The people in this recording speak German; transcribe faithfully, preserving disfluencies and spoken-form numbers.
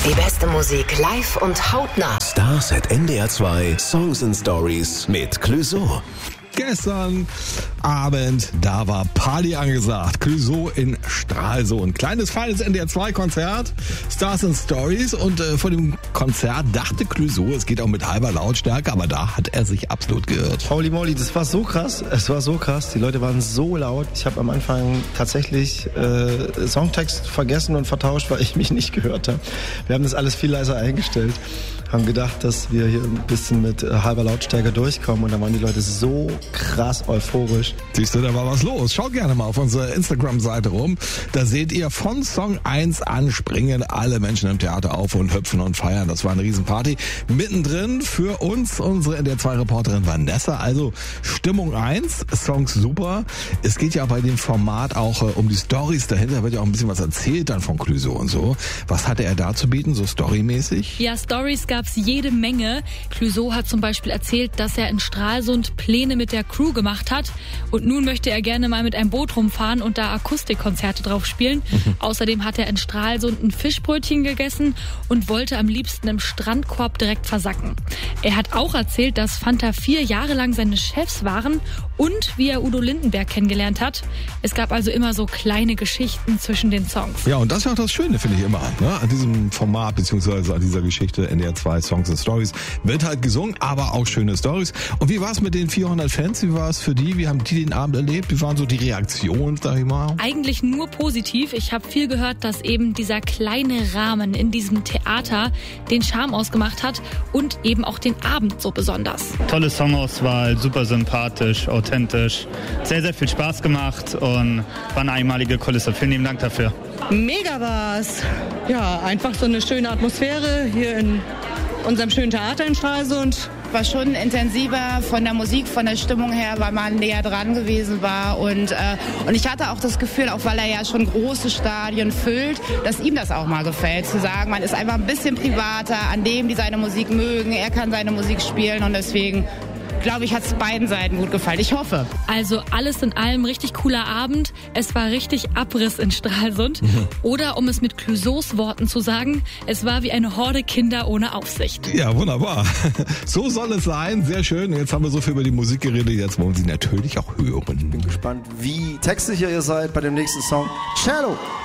Die beste Musik live und hautnah. Stars at N D R zwei Songs and Stories mit Clouseau. Gestern Abend, da war Party angesagt. Clouseau in Stralsund. Kleines, feines N D R zwei Konzert, Stars and Stories. Und äh, vor dem Konzert dachte Clouseau, es geht auch mit halber Lautstärke, aber da hat er sich absolut geirrt. Holy moly, das war so krass. Es war so krass. Die Leute waren so laut. Ich habe am Anfang tatsächlich äh, Songtext vergessen und vertauscht, weil ich mich nicht gehört habe. Wir haben das alles viel leiser eingestellt. Haben gedacht, dass wir hier ein bisschen mit äh, halber Lautstärke durchkommen. Und dann waren die Leute so krass euphorisch. Siehst du, da war was los. Schaut gerne mal auf unsere Instagram-Seite rum. Da seht ihr von Song eins an springen alle Menschen im Theater auf und hüpfen und feiern. Das war eine Riesenparty. Mittendrin für uns unsere N D R zwei Reporterin Vanessa. Also Stimmung eins, Songs super. Es geht ja bei dem Format auch äh, um die Storys dahinter. Da wird ja auch ein bisschen was erzählt dann von Clouseau und so. Was hatte er da zu bieten, so storymäßig? Ja, Stories gab es jede Menge. Clouseau hat zum Beispiel erzählt, dass er in Stralsund Pläne mit der Crew gemacht hat und nun möchte er gerne mal mit einem Boot rumfahren und da Akustikkonzerte drauf spielen. Mhm. Außerdem hat er in Stralsund ein Fischbrötchen gegessen und wollte am liebsten im Strandkorb direkt versacken. Er hat auch erzählt, dass Fanta vier Jahre lang seine Chefs waren und wie er Udo Lindenberg kennengelernt hat. Es gab also immer so kleine Geschichten zwischen den Songs. Ja, und das ist auch das Schöne, finde ich immer, ne? An diesem Format beziehungsweise an dieser Geschichte N D R zwei Songs and Stories wird halt gesungen, aber auch schöne Stories. Und wie war es mit den vierhundert Fans? Wie war es für die? Wie haben die den Abend erlebt? Wie waren so die Reaktionen, sag ich mal? Eigentlich nur positiv. Ich habe viel gehört, dass eben dieser kleine Rahmen in diesem Theater den Charme ausgemacht hat und eben auch den Abend so besonders. Tolle Songauswahl, super sympathisch, authentisch. Sehr, sehr viel Spaß gemacht und war eine einmalige Kulisse. Vielen lieben Dank dafür. Mega war's. Ja, einfach so eine schöne Atmosphäre hier in unserem schönen Theater in Stralsund. War schon intensiver von der Musik, von der Stimmung her, weil man näher dran gewesen war. Und, äh, und ich hatte auch das Gefühl, auch weil er ja schon große Stadien füllt, dass ihm das auch mal gefällt, zu sagen, man ist einfach ein bisschen privater, an dem, die seine Musik mögen. Er kann seine Musik spielen und deswegen, glaube ich, hat es beiden Seiten gut gefallen. Ich hoffe. Also alles in allem richtig cooler Abend. Es war richtig Abriss in Stralsund. Mhm. Oder um es mit Clouseaus Worten zu sagen, es war wie eine Horde Kinder ohne Aufsicht. Ja, wunderbar. So soll es sein. Sehr schön. Jetzt haben wir so viel über die Musik geredet. Jetzt wollen Sie natürlich auch hören. Bin gespannt, wie textsicher ihr seid bei dem nächsten Song. Cello.